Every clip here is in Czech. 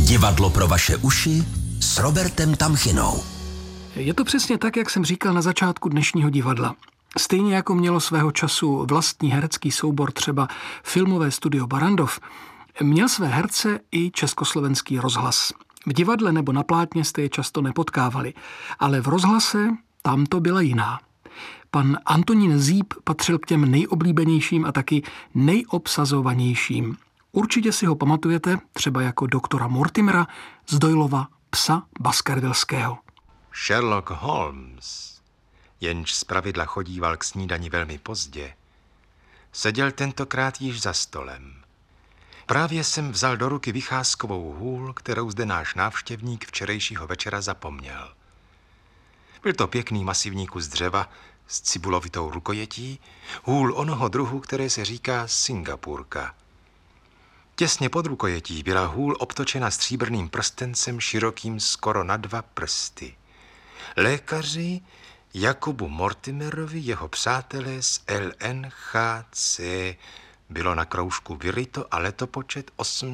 Divadlo pro vaše uši s Robertem Tamchinou. Je to přesně tak, jak jsem říkal na začátku dnešního divadla. Stejně jako mělo svého času vlastní herecký soubor třeba filmové studio Barrandov, měl své herce i Československý rozhlas. V divadle nebo na plátně jste je často nepotkávali, ale v rozhlase tam to byla jiná. Pan Antonín Zíp patřil k těm nejoblíbenějším a taky nejobsazovanějším. Určitě si ho pamatujete třeba jako doktora Mortimera z Doylova Psa Baskervillského. Sherlock Holmes, jenž zpravidla chodíval k snídani velmi pozdě, seděl tentokrát již za stolem. Právě jsem vzal do ruky vycházkovou hůl, kterou zde náš návštěvník včerejšího večera zapomněl. Byl to pěkný masivní kus dřeva s cibulovitou rukojetí, hůl onoho druhu, které se říká Singapurka. Těsně pod rukojetí byla hůl obtočena stříbrným prstencem širokým skoro na 2 prsty. Lékaři Jakubu Mortimerovi, jeho přátelé z LNHC, bylo na kroužku vyryto a letopočet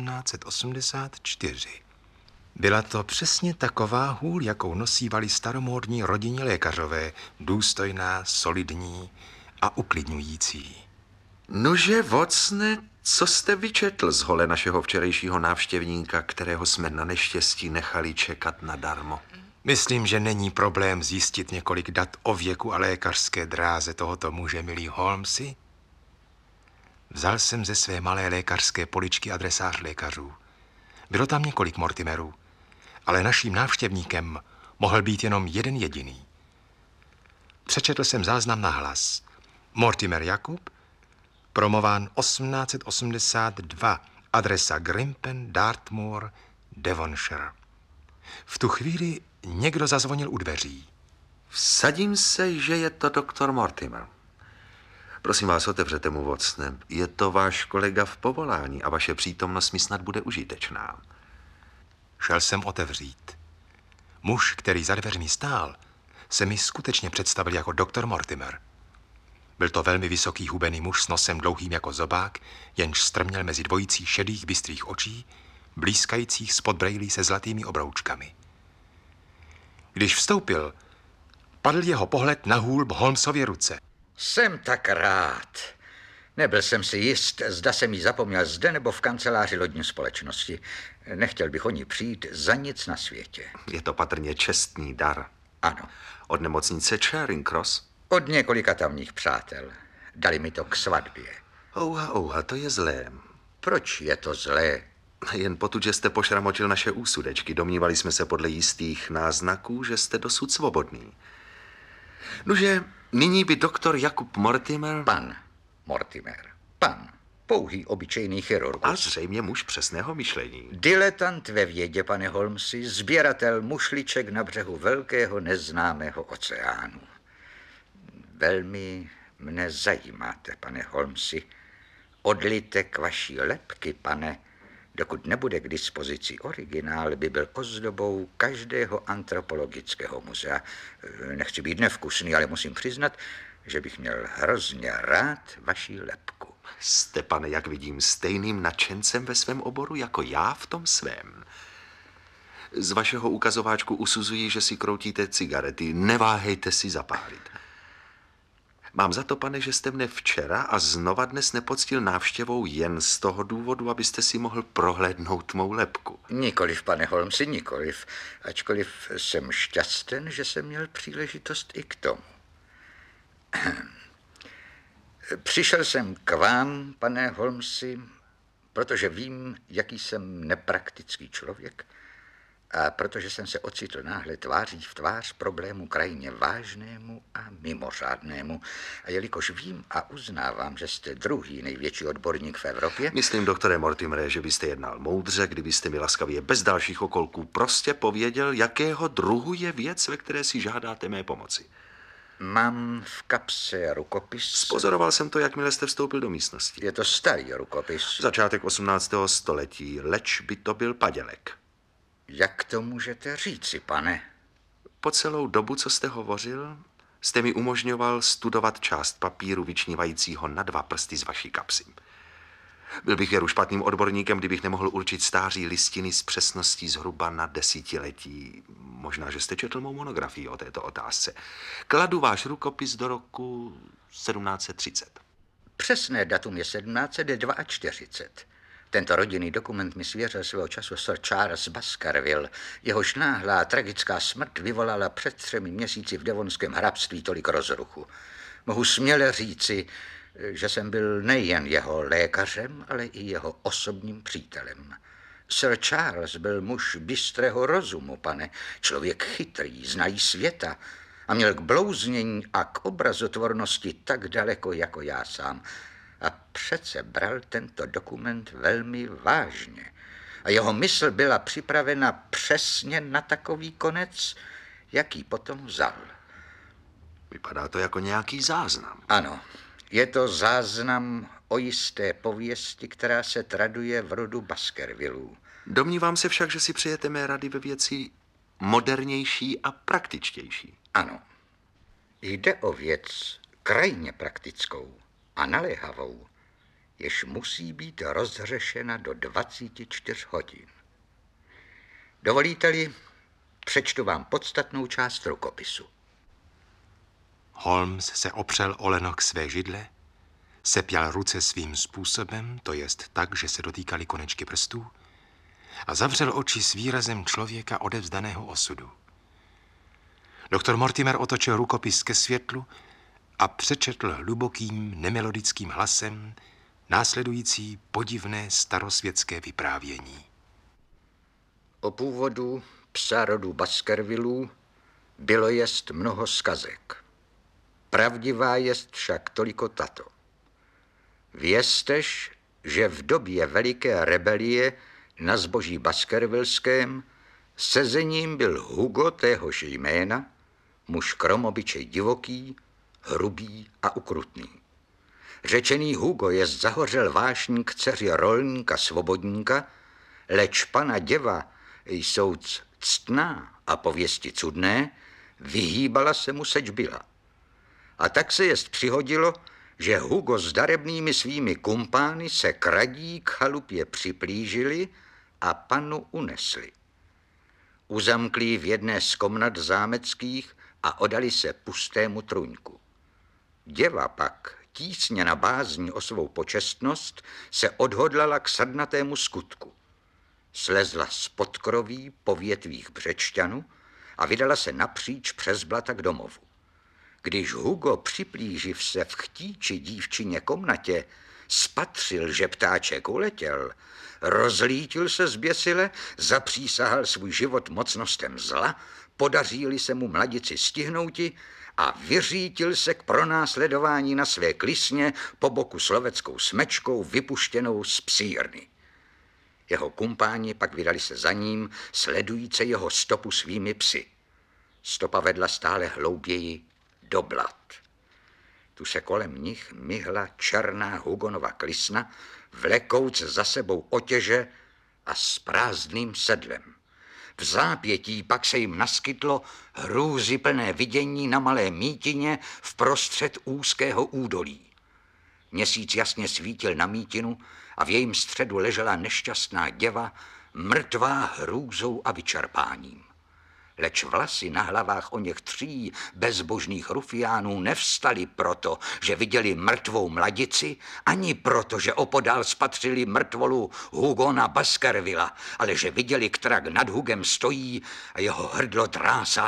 1884. Byla to přesně taková hůl, jakou nosívali staromódní rodinní lékařové, důstojná, solidní a uklidňující. Nože, Watsone, co jste vyčetl z hole našeho včerejšího návštěvníka, kterého jsme na neštěstí nechali čekat nadarmo? Myslím, že není problém zjistit několik dat o věku a lékařské dráze tohoto muže, milý Holmesi. Vzal jsem ze své malé lékařské poličky adresář lékařů. Bylo tam několik Mortimerů, ale naším návštěvníkem mohl být jenom jeden jediný. Přečetl jsem záznam na hlas. Mortimer Jakub, promován 1882, adresa Grimpen, Dartmoor, Devonshire. V tu chvíli někdo zazvonil u dveří. Vsadím se, že je to doktor Mortimer. Prosím vás, otevřete mu, Watsone. Je to váš kolega v povolání a vaše přítomnost mi snad bude užitečná. Šel jsem otevřít. Muž, který za dveřmi stál, se mi skutečně představil jako doktor Mortimer. Byl to velmi vysoký hubený muž s nosem dlouhým jako zobák, jenž strměl mezi dvojicí šedých bystrých očí, blýskajících spod brejlí se zlatými obroučkami. Když vstoupil, padl jeho pohled na hůl v Holmesově ruce. Jsem tak rád. Nebyl jsem si jist, zda jsem ji zapomněl zde nebo v kanceláři lodní společnosti. Nechtěl bych o ní přijít za nic na světě. Je to patrně čestný dar. Ano. Od nemocnice Charing Cross? Od několika tamních přátel. Dali mi to k svatbě. Ouha, to je zlé. Proč je to zlé? Jen potud, že jste pošramotil naše úsudečky. Domnívali jsme se podle jistých náznaků, že jste dosud svobodný. Nože, nyní by doktor Jakub Mortimer... Pan Mortimer. Pan. Pouhý obyčejný chirurgus. A zřejmě muž přesného myšlení. Diletant ve vědě, pane Holmesi, sběratel mušliček na břehu velkého neznámého oceánu. Velmi mne zajímáte, pane Holmesi. Odlitek vaší lebky, pane, dokud nebude k dispozici originál, by byl ozdobou každého antropologického muzea. Nechci být nevkusný, ale musím přiznat, že bych měl hrozně rád vaší lebku. Jste, pane, jak vidím, stejným nadšencem ve svém oboru jako já v tom svém. Z vašeho ukazováčku usuzuji, že si kroutíte cigarety. Neváhejte si zapálit. Mám za to, pane, že jste mne včera a znova dnes nepoctil návštěvou jen z toho důvodu, abyste si mohl prohlédnout mou lebku. Nikoliv, pane Holmesi, nikoliv. Ačkoliv jsem šťasten, že jsem měl příležitost i k tomu. Přišel jsem k vám, pane Holmesi, protože vím, jaký jsem nepraktický člověk a protože jsem se ocitl náhle tváří v tvář problému krajně vážnému a mimořádnému. A jelikož vím a uznávám, že jste druhý největší odborník v Evropě... Myslím, doktore Mortimere, že byste jednal moudře, kdybyste mi laskavě bez dalších okolků prostě pověděl, jakého druhu je věc, ve které si žádáte mé pomoci. Mám v kapse rukopis. Spozoroval jsem to, jakmile jste vstoupil do místnosti. Je to starý rukopis. Začátek 18. století, leč by to byl padělek. Jak to můžete říci, pane? Po celou dobu, co jste hovořil, jste mi umožňoval studovat část papíru vyčnívajícího na 2 prsty z vaší kapsy. Byl bych věru špatným odborníkem, kdybych nemohl určit stáří listiny s přesností zhruba na desetiletí. Možná, že jste četl mou monografii o této otázce. Kladu váš rukopis do roku 1730. Přesné datum je 1742. Tento rodinný dokument mi svěřil svého času Sir Charles Baskerville. Jehož náhlá tragická smrt vyvolala před 3 měsíci v Devonském hrabství tolik rozruchu. Mohu směle říci, že jsem byl nejen jeho lékařem, ale i jeho osobním přítelem. Sir Charles byl muž bystrého rozumu, pane, člověk chytrý, znají světa a měl k blouznění a k obrazotvornosti tak daleko jako já sám. A přece bral tento dokument velmi vážně. A jeho mysl byla připravena přesně na takový konec, jaký potom vzal. Vypadá to jako nějaký záznam. Ano, je to záznam o jisté pověsti, která se traduje v rodu Baskervillů. Domnívám se však, že si přejete mé rady ve věci modernější a praktičtější. Ano, jde o věc krajně praktickou a naléhavou, jež musí být rozřešena do 24 hodin. Dovolíte-li, přečtu vám podstatnou část rukopisu. Holmes se opřel o lenok své židle, sepěl ruce svým způsobem, to jest tak, že se dotýkali konečky prstů, a zavřel oči s výrazem člověka odevzdaného osudu. Doktor Mortimer otočil rukopis ke světlu a přečetl hlubokým, nemelodickým hlasem následující podivné starosvětské vyprávění. O původu psa rodu Baskervillů bylo jest mnoho skazek. Pravdivá jest však toliko tato. Věztež, že v době veliké rebelie na zboží Baskervillském sezením byl Hugo téhož jména, muž kromobyčej divoký, hrubý a ukrutný. Řečený Hugo jest zahořel vášní k dceři rolníka svobodníka, leč pana děva jsouc ctná a pověsti cudné, vyhýbala se mu seč byla. A tak se jest přihodilo, že Hugo s darebnými svými kumpány se kradí k chalupě připlížili a panu unesli. Uzamklí v jedné z komnat zámeckých a odali se pustému trůňku. Děva pak, tísněna bázní o svou počestnost, se odhodlala k srdnatému skutku. Slezla z podkroví po větvích břečťanu a vydala se napříč přes blata k domovu. Když Hugo, připlíživ se v chtíči dívčině komnatě, spatřil, že ptáček uletěl, rozlítil se zběsile, zapřísahal svůj život mocnostem zla, podaří-li se mu mladici stihnouti a vyřítil se k pronásledování na své klisně po boku sloveckou smečkou vypuštěnou z psírny. Jeho kumpáni pak vydali se za ním, sledujíce jeho stopu svými psy. Stopa vedla stále hlouběji do blat. Tu se kolem nich myhla černá Hugonova klisna, vlekouc za sebou otěže a s prázdným sedlem. V zápětí pak se jim naskytlo hrůzyplné vidění na malé mítině vprostřed úzkého údolí. Měsíc jasně svítil na mítinu a v jejím středu ležela nešťastná děva, mrtvá hrůzou a vyčerpáním. Leč vlasy na hlavách oněch 3 bezbožných rufiánů nevstali proto, že viděli mrtvou mladici, ani proto, že opodál spatřili mrtvolu Hugona Baskervilla, ale že viděli, kterak nad Hugem stojí a jeho hrdlo trásá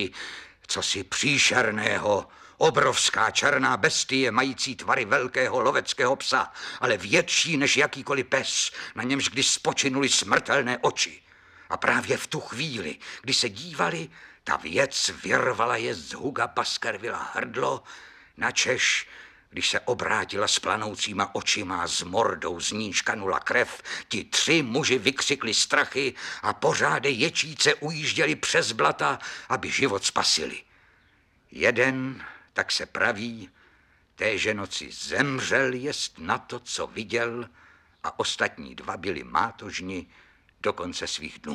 cosi příšerného. Obrovská černá bestie, mající tvary velkého loveckého psa, ale větší než jakýkoliv pes, na němž když spočinuli smrtelné oči. A právě v tu chvíli, kdy se dívali, ta věc vyrvala je z Huga Baskervilla hrdlo, načež, když se obrátila s planoucíma očima, s mordou z níž kanula krev, ti 3 muži vykřikli strachy a pořáde ječíce ujížděli přes blata, aby život spasili. Jeden, tak se praví, téže noci zemřel jest na to, co viděl, a ostatní 2 byli mátožni do konce svých dnů.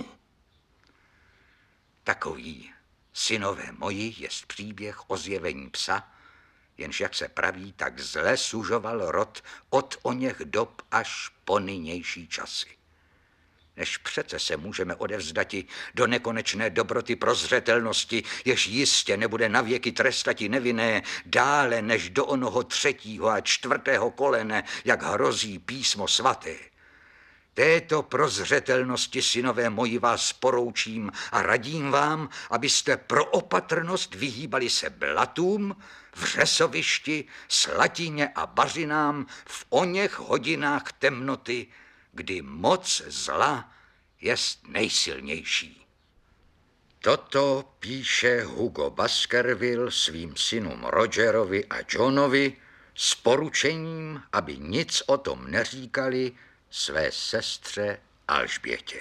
Takový, synové moji, jest příběh o zjevení psa, jenž, jak se praví, tak zle sužoval rod od oněch dob až po nynější časy. Než přece se můžeme odevzdati do nekonečné dobroty prozřetelnosti, jež jistě nebude navěky trestati nevinné, dále než do onoho 3. a 4. kolene, jak hrozí písmo svaté. Této prozřetelnosti, synové moji, vás poroučím a radím vám, abyste pro opatrnost vyhýbali se blatům, vřesovišti, slatině a bařinám v oněch hodinách temnoty, kdy moc zla jest nejsilnější. Toto píše Hugo Baskerville svým synům Rogerovi a Johnovi s poručením, aby nic o tom neříkali své sestře Alžbětě.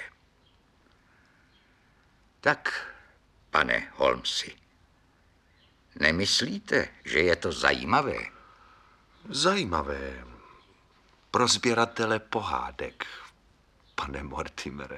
Tak, pane Holmesi, nemyslíte, že je to zajímavé? Zajímavé. Pro sběratele pohádek, pane Mortimere.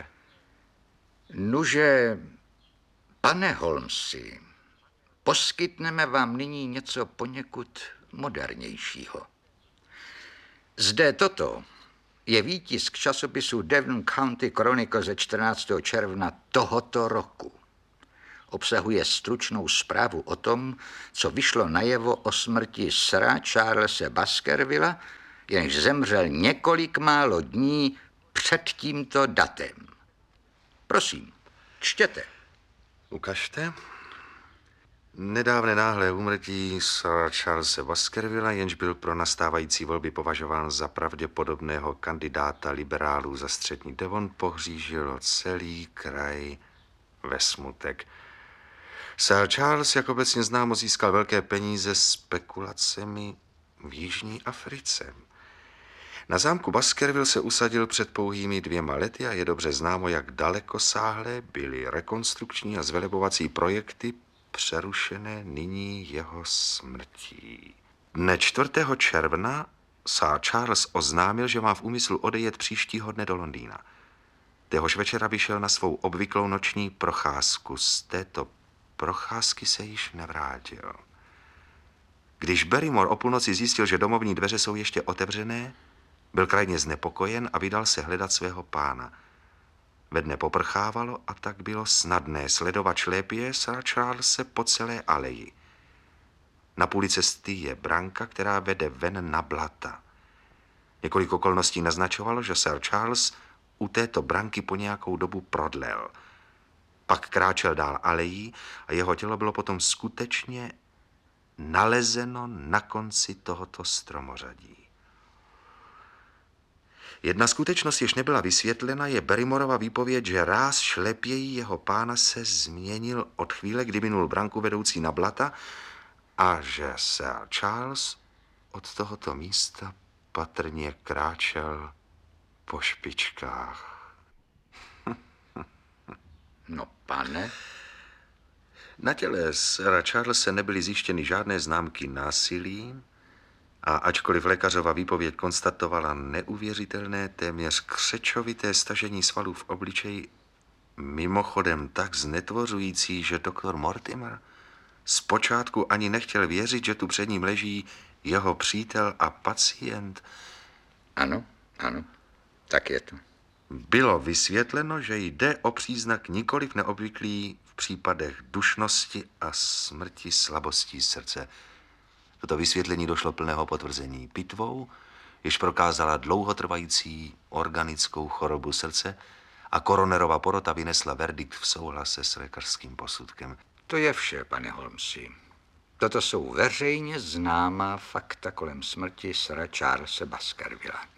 Nuže, pane Holmesi, poskytneme vám nyní něco poněkud modernějšího. Zde toto je výtisk časopisu Devon County Chronicle ze 14. června tohoto roku. Obsahuje stručnou zprávu o tom, co vyšlo najevo o smrti Sira Charlese Baskervilla, jenž zemřel několik málo dní před tímto datem. Prosím, čtěte. Ukažte. Nedávné náhlé úmrtí Sira Charlese Baskervilla, jenž byl pro nastávající volby považován za pravděpodobného kandidáta liberálů za střední Devon, pohřížilo celý kraj ve smutek. Sir Charles, jak obecně známo, získal velké peníze spekulacemi v Jižní Africe. Na zámku Baskerville se usadil před pouhými 2 lety a je dobře známo, jak dalekosáhlé byly rekonstrukční a zvelebovací projekty přerušené nyní jeho smrtí. Dne 4. června Sir Charles oznámil, že má v úmyslu odejet příštího dne do Londýna. Téhož večera vyšel na svou obvyklou noční procházku. Z této procházky se již nevrátil. Když Barrymore o půlnoci zjistil, že domovní dveře jsou ještě otevřené, byl krajně znepokojen a vydal se hledat svého pána. Ve dne poprchávalo a tak bylo snadné sledovat šlépě Sira Charlese po celé aleji. Na půli cesty je branka, která vede ven na blata. Několik okolností naznačovalo, že Sir Charles u této branky po nějakou dobu prodlel. Pak kráčel dál alejí a jeho tělo bylo potom skutečně nalezeno na konci tohoto stromořadí. Jedna skutečnost, jež nebyla vysvětlena, je Barrymorova výpověď, že ráz šlepějí jeho pána se změnil od chvíle, kdy minul branku vedoucí na blata a že Sir Charles od tohoto místa patrně kráčel po špičkách. No, pane? Na těle Sira Charlese nebyly zjištěny žádné známky násilí a ačkoliv lékařova výpověď konstatovala neuvěřitelné, téměř křečovité stažení svalů v obličeji, mimochodem tak znetvořující, že doktor Mortimer zpočátku ani nechtěl věřit, že tu před ním leží jeho přítel a pacient. Ano, tak je to. Bylo vysvětleno, že jde o příznak nikoliv neobvyklý v případech dušnosti a smrti slabostí srdce. Toto vysvětlení došlo plného potvrzení pitvou, jež prokázala dlouhotrvající organickou chorobu srdce a koronerova porota vynesla verdikt v souhlase s lékařským posudkem. To je vše, pane Holmesi. Toto jsou veřejně známá fakta kolem smrti Sira Charlese Baskervilla.